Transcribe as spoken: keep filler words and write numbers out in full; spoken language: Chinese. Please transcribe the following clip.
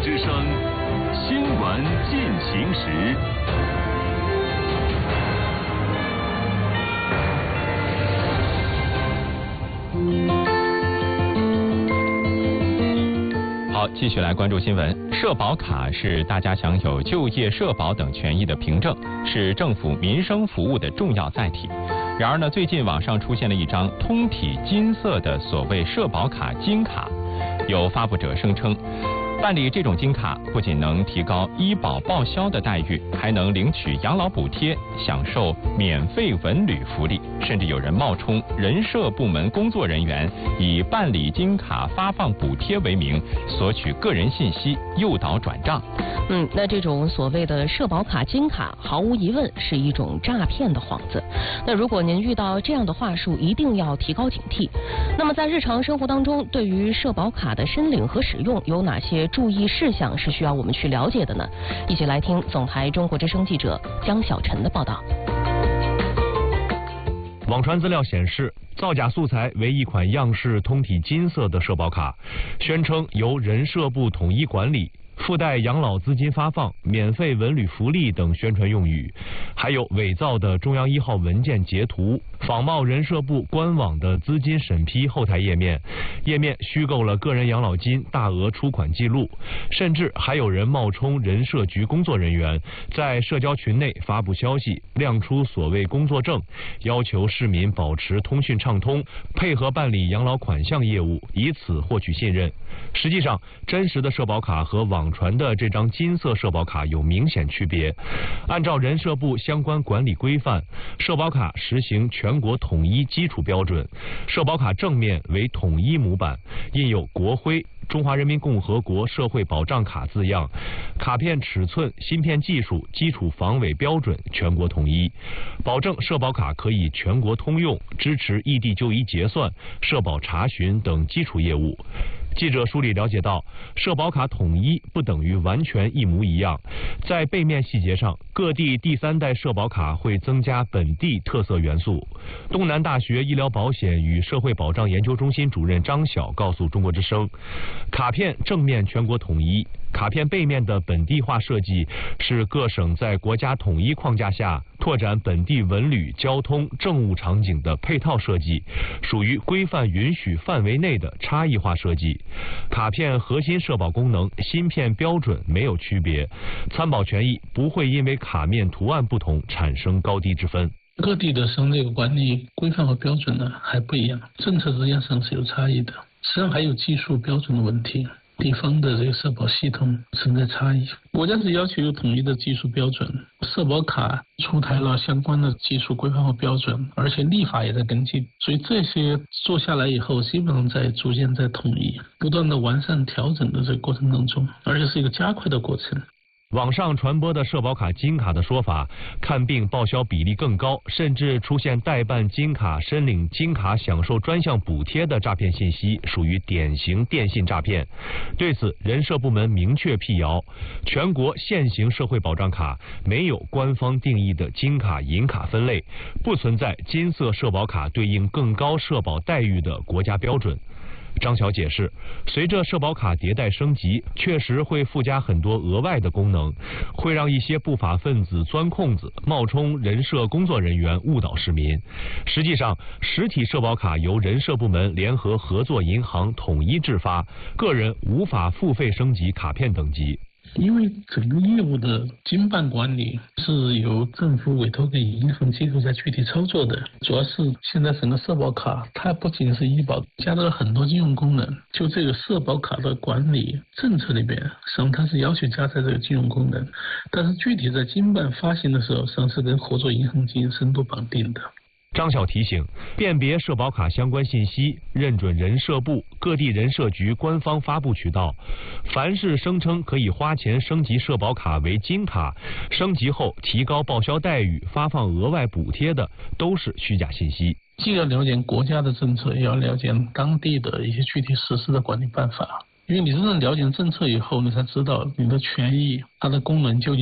之声，新闻进行时。 好，继续来关注新闻。社保卡是大家享有就业、社保等权益的凭证，是政府民生服务的重要载体。然而呢，最近网上出现了一张通体金色的所谓社保卡金卡，有发布者声称，办理这种金卡不仅能提高医保报销的待遇，还能领取养老补贴，享受免费文旅福利，甚至有人冒充人社部门工作人员，以办理金卡发放补贴为名，索取个人信息，诱导转账。 嗯，那这种所谓的社保卡金卡，毫无疑问是一种诈骗的幌子。那如果您遇到这样的话术，一定要提高警惕。那么在日常生活当中，对于社保卡的申领和使用有哪些注意事项是需要我们去了解的呢？一起来听总台中国之声记者江小晨的报道。 网传资料显示，造假素材为一款样式通体金色的社保卡，宣称由人社部统一管理，附带养老资金发放、免费文旅福利等宣传用语，还有伪造的中央一号文件截图，仿冒人社部官网的资金审批后台页面，页面虚构了个人养老金大额出款记录，甚至还有人冒充人社局工作人员，在社交群内发布消息，亮出所谓工作证，要求市民保持通讯畅通，配合办理养老款项业务，以此获取信任。实际上，真实的社保卡和网传的这张金色社保卡有明显区别。按照人社部相关管理规范，社保卡实行全国统一基础标准，社保卡正面为统一模板，印有国徽、中华人民共和国社会保障卡字样，卡片尺寸、芯片技术、基础防伪标准全国统一，保证社保卡可以全国通用，支持异地就医结算、社保查询等基础业务。记者梳理了解到，社保卡统一不等于完全一模一样，在背面细节上，各地第三代社保卡会增加本地特色元素。东南大学医疗保险与社会保障研究中心主任张晓告诉中国之声，卡片正面全国统一，卡片背面的本地化设计是各省在国家统一框架下拓展本地文旅、交通、政务场景的配套设计，属于规范允许范围内的差异化设计。卡片核心社保功能、芯片标准没有区别，参保权益不会因为卡面图案不同产生高低之分。 各地的省这个管理规范和标准呢还不一样，政策之间上是有差异的，实际上还有技术标准的问题。地方的这个社保系统存在差异，国家是要求有统一的技术标准，社保卡出台了相关的技术规范和标准，而且立法也在跟进，所以这些做下来以后，基本上在逐渐在统一，不断的完善调整的这个过程当中，而且是一个加快的过程。 网上传播的社保卡金卡的说法，看病报销比例更高，甚至出现代办金卡、申领金卡享受专项补贴的诈骗信息，属于典型电信诈骗。对此，人社部门明确辟谣，全国现行社会保障卡没有官方定义的金卡、银卡分类，不存在金色社保卡对应更高社保待遇的国家标准。张晓解释，随着社保卡迭代升级，确实会附加很多额外的功能，会让一些不法分子钻空子，冒充人社工作人员误导市民。实际上，实体社保卡由人社部门联合合作银行统一制发，个人无法付费升级卡片等级。 因为整个业务的经办管理是由政府委托给银行机构在具体操作的，主要是现在整个社保卡它不仅是医保，加了很多金融功能，就这个社保卡的管理政策里边，实际上它是要求加载这个金融功能，但是具体在经办发行的时候，实际上是跟合作银行进行深度绑定的。 张晓提醒，辨别社保卡相关信息，认准人社部、各地人社局官方发布渠道。凡是声称可以花钱升级社保卡为金卡，升级后提高报销待遇、发放额外补贴的，都是虚假信息。 既要了解国家的政策，也要了解当地的一些具体实施的管理办法。因为你真正了解政策以后，你才知道你的权益它的功能究竟